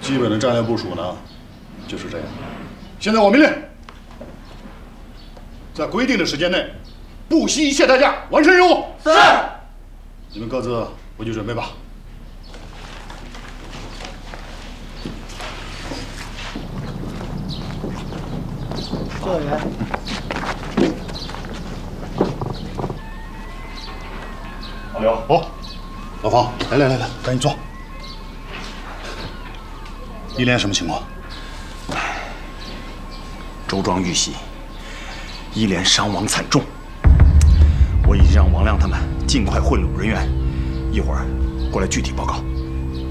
基本的战略部署呢，就是这样。现在我命令，在规定的时间内，不惜一切代价完成任务。 是。 你们各自回去准备吧。 教委员。 老刘，哦，老黄，来，赶紧坐。一连什么情况？ 周庄遇袭，一连伤亡惨重。我已经让王亮他们尽快贿赂人员，一会儿过来具体报告。